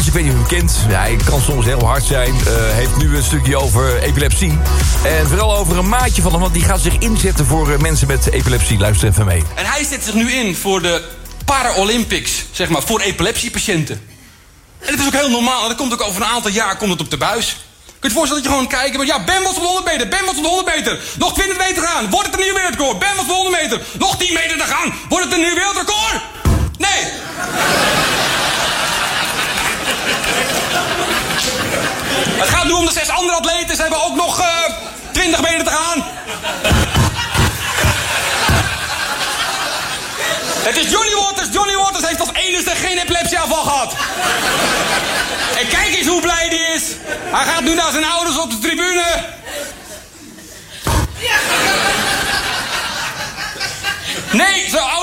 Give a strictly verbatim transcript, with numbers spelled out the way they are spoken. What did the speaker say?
ik weet niet of u hem kent. Ja, hij kan soms heel hard zijn. Uh, heeft nu een stukje over epilepsie. En vooral over een maatje van hem, want die gaat zich inzetten voor uh, mensen met epilepsie. Luister even mee. En hij zet zich nu in voor de Paralympics, zeg maar, voor epilepsiepatiënten. En dat is ook heel normaal. Dat komt ook over een aantal jaar komt het op de buis. Kun je je voorstellen dat je gewoon kijkt... Ja, Ben was op de honderd meter, Ben was op de honderd meter. Nog twintig meter te gaan, wordt het een nieuw wereldrecord. Ben was op de honderd meter, nog tien meter te gaan. Wordt het een nieuw wereldrecord? Nee. Het gaat nu om de zes andere atleten. Ze hebben ook nog uh, twintig meter te gaan. Het is Johnny Waters. Johnny Waters heeft als enige geen epilepsieaanval gehad. En kijk eens hoe blij die is. Hij gaat nu naar zijn ouders op de tribune. Nee, zijn